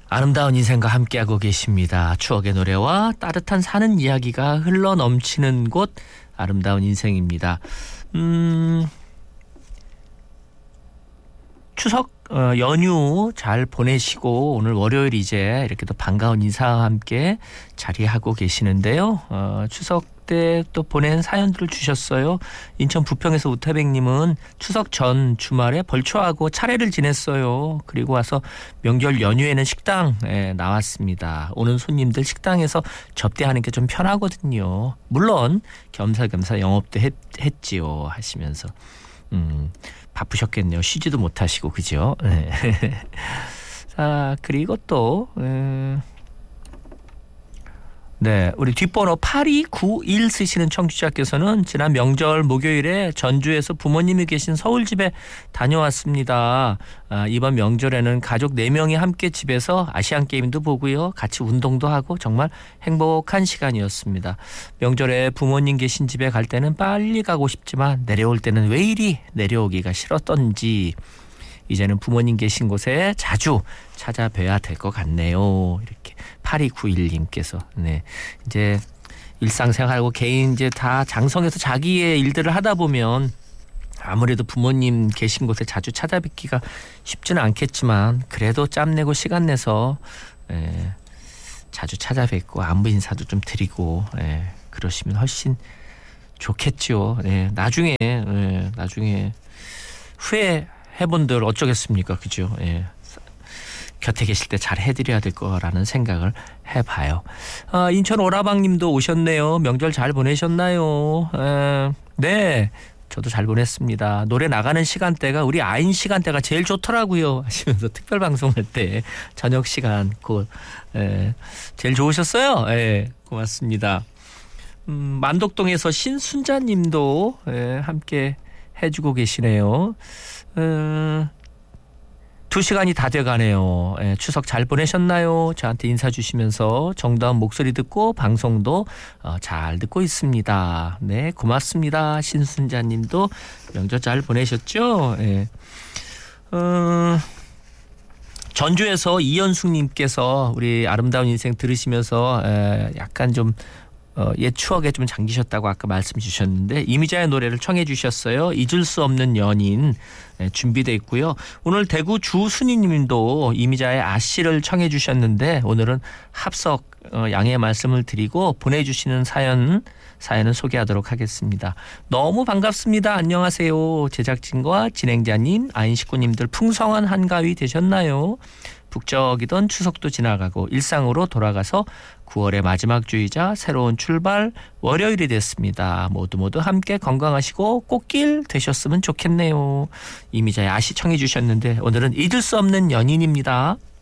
아름다운 인생과 함께하고 계십니다. 추억의 노래와 따뜻한 사는 이야기가 흘러 넘치는 곳 아름다운 인생입니다. 추석 연휴 잘 보내시고 오늘 월요일 이제 이렇게 또 반가운 인사와 함께 자리하고 계시는데요. 추석 때 또 보낸 사연들을 주셨어요. 인천 부평에서 우태백님은 추석 전 주말에 벌초하고 차례를 지냈어요. 그리고 와서 명절 연휴에는 식당에 나왔습니다. 오는 손님들 식당에서 접대하는 게 좀 편하거든요. 물론 겸사겸사 영업도 했지요 하시면서 바쁘셨겠네요. 쉬지도 못하시고 그죠? 네. 자, 그리고 또 네, 우리 뒷번호 8291 쓰시는 청취자께서는 지난 명절 목요일에 전주에서 부모님이 계신 서울집에 다녀왔습니다. 이번 명절에는 가족 4명이 함께 집에서 아시안게임도 보고요. 같이 운동도 하고 정말 행복한 시간이었습니다. 명절에 부모님 계신 집에 갈 때는 빨리 가고 싶지만 내려올 때는 왜 이리 내려오기가 싫었던지 이제는 부모님 계신 곳에 자주 찾아뵈야 될 것 같네요. 이렇게 8291님께서 네, 이제 일상생활하고 개인 이제 다 장성해서 자기의 일들을 하다 보면 아무래도 부모님 계신 곳에 자주 찾아뵙기가 쉽지는 않겠지만 그래도 짬내고 시간 내서 자주 찾아뵙고 안부 인사도 좀 드리고 그러시면 훨씬 좋겠죠. 나중에 후회해본들 어쩌겠습니까, 그죠? 곁에 계실 때 잘 해드려야 될 거라는 생각을 해봐요. 인천 오라방님도 오셨네요. 명절 잘 보내셨나요? 네, 저도 잘 보냈습니다. 노래 나가는 시간대가 우리 아인 시간대가 제일 좋더라고요 하시면서 특별 방송할 때 저녁 시간 제일 좋으셨어요? 고맙습니다. 만덕동에서 신순자님도 함께 해주고 계시네요. 2시간이 다 돼가네요. 추석 잘 보내셨나요? 저한테 인사 주시면서 정다운 목소리 듣고 방송도 잘 듣고 있습니다. 네, 고맙습니다. 신순자님도 명절 잘 보내셨죠? 전주에서 이현숙님께서 우리 아름다운 인생 들으시면서 약간 좀 옛 추억에 좀 잠기셨다고 아까 말씀 주셨는데 이미자의 노래를 청해 주셨어요. 잊을 수 없는 연인 준비되어 있고요. 오늘 대구 주순이님도 이미자의 아씨를 청해 주셨는데 오늘은 합석 양해 말씀을 드리고 보내주시는 사연은 소개하도록 하겠습니다. 너무 반갑습니다. 안녕하세요. 제작진과 진행자님, 아인 식구님들 풍성한 한가위 되셨나요? 북적이던 추석도 지나가고 일상으로 돌아가서 9월의 마지막 주이자 새로운 출발 월요일이 됐습니다. 모두 함께 건강하시고 꽃길 되셨으면 좋겠네요. 이미자의 아시 청해 주셨는데 오늘은 잊을 수 없는 연인입니다.